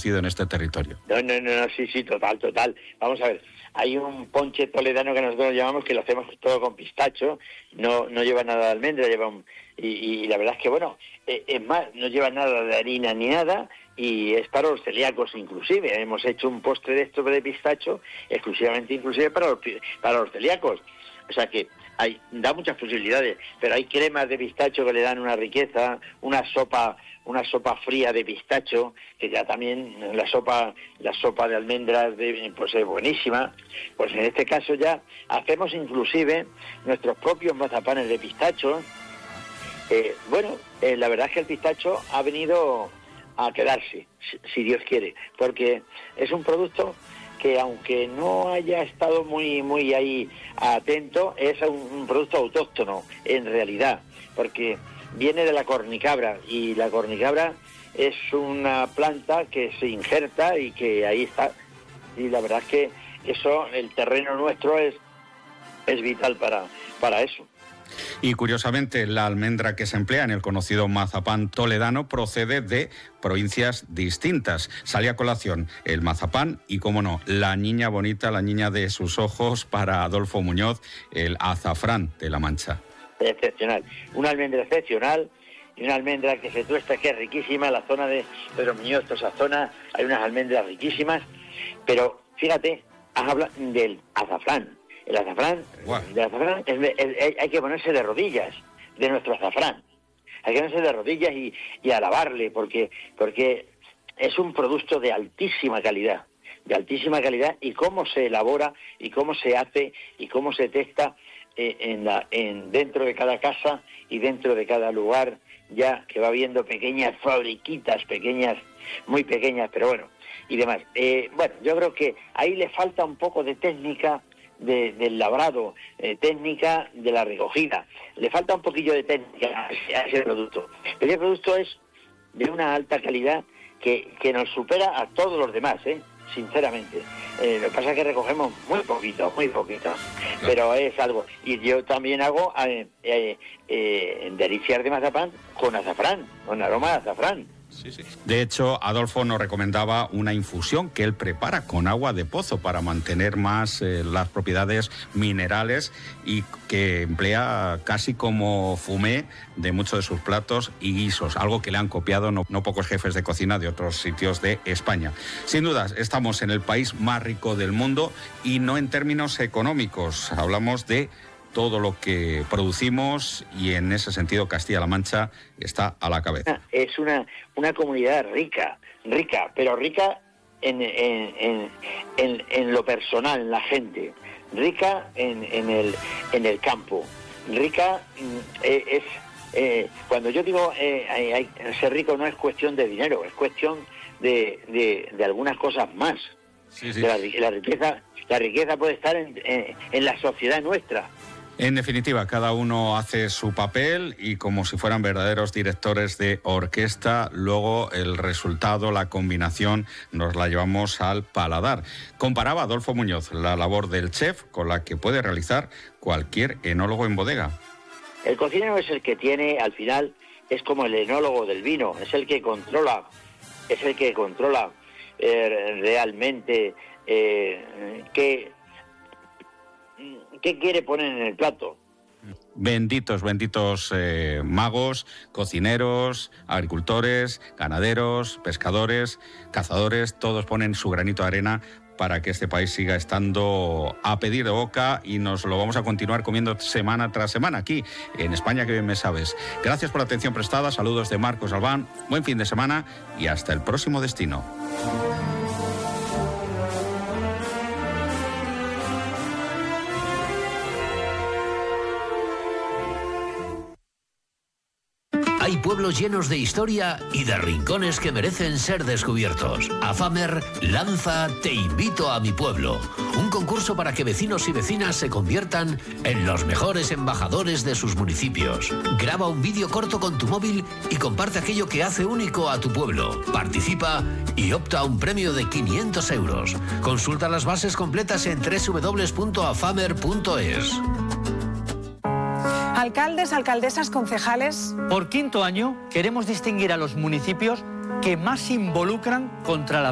conocido en este territorio. No, sí, total. Vamos a ver, hay un ponche toledano que nosotros llamamos, que lo hacemos todo con pistacho, no lleva nada de almendra, y la verdad es que, bueno, es más, no lleva nada de harina ni nada, y es para los celíacos inclusive. Hemos hecho un postre de esto de pistacho exclusivamente inclusive para los celíacos. O sea que da muchas posibilidades, pero hay cremas de pistacho que le dan una riqueza, una sopa fría de pistacho, que ya también la sopa de almendras pues es buenísima. Pues en este caso ya hacemos inclusive nuestros propios mazapanes de pistacho. La verdad es que el pistacho ha venido a quedarse, si Dios quiere, porque es un producto que, aunque no haya estado muy ahí atento, es un producto autóctono en realidad, porque viene de la cornicabra, y la cornicabra es una planta que se injerta y que ahí está, y la verdad es que eso, el terreno nuestro es vital para eso. Y curiosamente, la almendra que se emplea en el conocido mazapán toledano procede de provincias distintas. Sale a colación el mazapán y, cómo no, la niña bonita, la niña de sus ojos para Adolfo Muñoz, el azafrán de La Mancha. Excepcional, una almendra excepcional, y una almendra que se tuesta, que es riquísima. En la zona de Pedro Muñoz, toda esa zona, hay unas almendras riquísimas, pero fíjate, has hablado del azafrán. El azafrán, wow. Hay que ponerse de rodillas de nuestro azafrán. Hay que ponerse de rodillas y alabarle, porque es un producto de altísima calidad, y cómo se elabora, y cómo se hace, y cómo se testa dentro de cada casa y dentro de cada lugar, ya que va habiendo pequeñas fabriquitas, muy pequeñas, pero bueno, y demás. Yo creo que ahí le falta un poco de técnica del labrado, técnica de la recogida. Le falta un poquillo de técnica a ese producto. Pero ese producto es de una alta calidad que nos supera a todos los demás, sinceramente. Lo que pasa es que recogemos muy poquito, pero es algo. Y yo también hago delicias de mazapán con azafrán, con aroma de azafrán. Sí. De hecho, Adolfo nos recomendaba una infusión que él prepara con agua de pozo para mantener más las propiedades minerales, y que emplea casi como fumé de muchos de sus platos y guisos, algo que le han copiado no pocos jefes de cocina de otros sitios de España. Sin dudas, estamos en el país más rico del mundo, y no en términos económicos. Hablamos de todo lo que producimos, y en ese sentido Castilla-La Mancha está a la cabeza. Es una comunidad rica, pero rica en lo personal, en la gente, rica en el campo, rica cuando yo digo ser rico, no es cuestión de dinero, es cuestión de algunas cosas más. Sí. La riqueza puede estar en la sociedad nuestra. En definitiva, cada uno hace su papel, y como si fueran verdaderos directores de orquesta, luego el resultado, la combinación, nos la llevamos al paladar. Comparaba Adolfo Muñoz la labor del chef con la que puede realizar cualquier enólogo en bodega. El cocinero es el que tiene, al final, es como el enólogo del vino, es el que controla realmente ¿qué quiere poner en el plato? Benditos magos, cocineros, agricultores, ganaderos, pescadores, cazadores, todos ponen su granito de arena para que este país siga estando a pedir de boca, y nos lo vamos a continuar comiendo semana tras semana aquí en España, que bien me sabes. Gracias por la atención prestada, saludos de Marcos Albán, buen fin de semana y hasta el próximo destino. Hay pueblos llenos de historia y de rincones que merecen ser descubiertos. AFAMER lanza Te invito a mi pueblo, un concurso para que vecinos y vecinas se conviertan en los mejores embajadores de sus municipios. Graba un vídeo corto con tu móvil y comparte aquello que hace único a tu pueblo. Participa y opta a un premio de 500 euros. Consulta las bases completas en www.afamer.es. Alcaldes, alcaldesas, concejales. Por quinto año queremos distinguir a los municipios que más se involucran contra la